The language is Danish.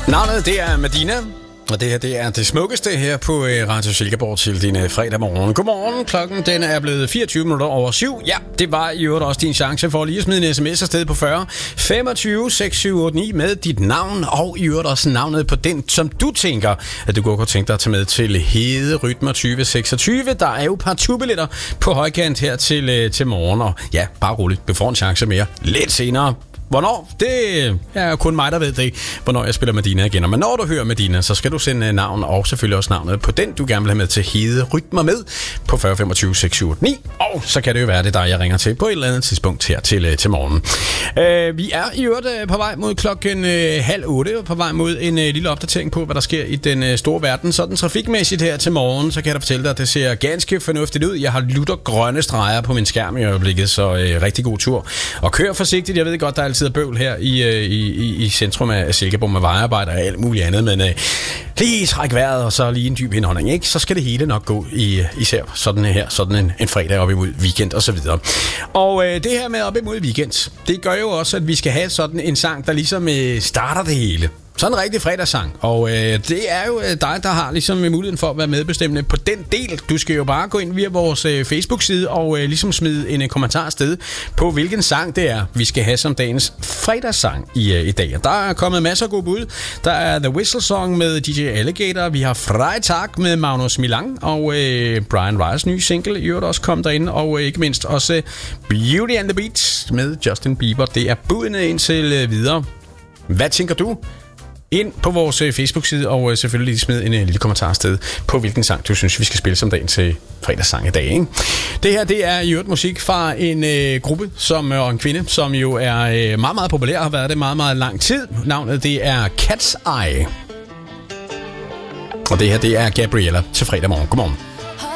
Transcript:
Navnet, det er Medina, og det her, det er det smukkeste her på Radio Silkeborg til din fredag morgen. Godmorgen, klokken den er blevet 7:24. Ja, det var i øvrigt også din chance for lige at smide en sms afsted på 40 25 6789 med dit navn, og i øvrigt også navnet på den, som du tænker, at du godt kunne tænke dig at tage med til Hede Rytmer 2026. Der er jo et par turbilletter på højkant her til morgen, og ja, bare roligt, du får en chance mere lidt senere. Hvornår? Det er kun mig, der ved det, hvornår jeg spiller Medina igen. Men når du hører Medina, så skal du sende navn og selvfølgelig også navnet på den, du gerne vil have med til Hede Rytmer med på 40 25 6789. Og så kan det jo være, det der, jeg ringer til på et eller andet tidspunkt her til morgen. Vi er i øvrigt på vej mod klokken 7:30 og på vej mod en lille opdatering på, hvad der sker i den store verden. Sådan trafikmæssigt her til morgen, så kan jeg da fortælle dig, at det ser ganske fornuftigt ud. Jeg har lutter grønne streger på min skærm i øjeblikket, så rigtig god tur. Og kør forsigtigt, jeg ved godt, der er altid bøvl her i centrum af Silkeborg med vejarbejde og alt muligt andet, men lige træk vejret og så lige en dyb indånding, ikke? Så skal det hele nok gå især sådan her, sådan en fredag op imod weekend og så videre. Og det her med op imod weekend, det gør jo også, at vi skal have sådan en sang, der ligesom starter det hele. Sådan en rigtig fredagssang, og det er jo dig, der har ligesom muligheden for at være medbestemmende på den del. Du skal jo bare gå ind via vores Facebook-side og ligesom smide en kommentar sted på, hvilken sang det er, vi skal have som dagens fredagssang i dag. Der er kommet masser af gode bud. Der er The Whistle Song med DJ Alligator, vi har Freitag med Magnus Milang, og Brian Rice nye single i øvrigt også kom derinde, og ikke mindst også Beauty and the Beat med Justin Bieber. Det er budene indtil videre. Hvad tænker du? Ind på vores Facebook-side, og selvfølgelig smid en lille kommentar sted på, hvilken sang du synes, vi skal spille som dagen til fredagssang i dag, ikke? Det her, det er i øvrigt musik fra en gruppe og en kvinde, som jo er meget, meget populær og har været det meget, meget lang tid. Navnet, det er Cat's Eye. Og det her, det er Gabriella til fredag morgen. Godmorgen.